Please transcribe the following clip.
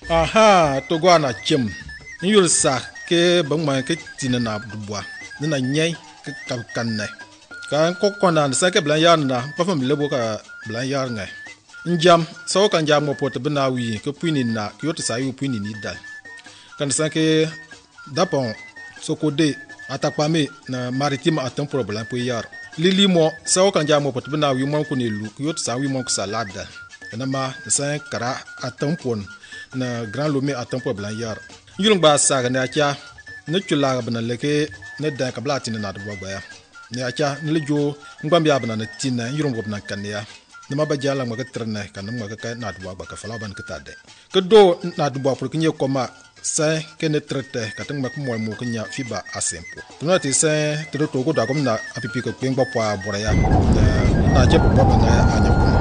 aha to gwa na chem nyul sa ke bang ma ke tin na dubwa na nyai ke kan ne kan ko kona sa ke blan yar na pa fam lebo ka blan yar ngai njam so kan jam mo pot bna wi ke puini na ke yot sa yu puini ni dal kan sa ke dapon so ko de atakpame na maritime atam problem po yar lili mo so kan jam mo pot bna wi mo ko ni lu ke yot sa wi mo ko salada na ma sa kara atam pon na grand lomé atam po blan yar yulung ba sa ne acha ne chula bna leke ne da ka blati na do gba ya ne acha ne lejo ngbam ya bna na tin yulung go bna kan ya ne ma ba jala ma ka trene kan ma ka na do gba ka fala ban ka tade ke do na do pour que nye koma sa ke ne trete ka tan ma ko mo ko nya fiba asempo tuna ti sa to ko da ko na apipi ko pengba po abora ya na je po ba na anya